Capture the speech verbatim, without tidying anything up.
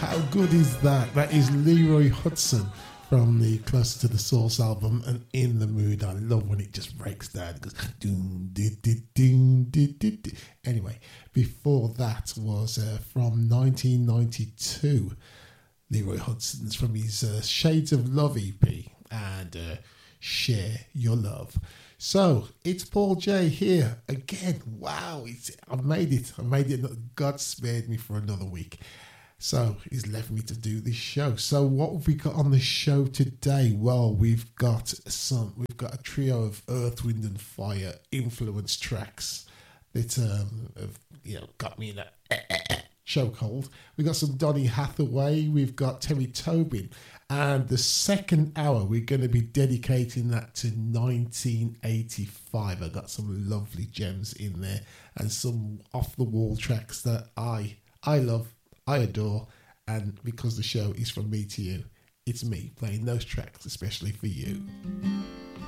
How good is that? That is Leroy Hudson from the Closer to the Source album and In the Mood. I love when it just breaks down. It goes doom, did, did, doom, did, did, did. Anyway, before that was uh, from nineteen ninety-two. Leroy Hudson's from his uh, Shades of Love E P and uh, Share Your Love. So it's Paul J here again. Wow, it's, I've made it. I made it. God spared me for another week. So he's left me to do this show. So what have we got on the show today? Well, we've got some. We've got a trio of Earth, Wind and Fire influence tracks that um, have you know got me in a chokehold. We've got some Donny Hathaway. We've got Terry Tobin. And the second hour, we're going to be dedicating that to nineteen eighty-five. I got some lovely gems in there and some off-the-wall tracks that I I love, I adore. And because the show is from me to you, it's me playing those tracks, especially for you.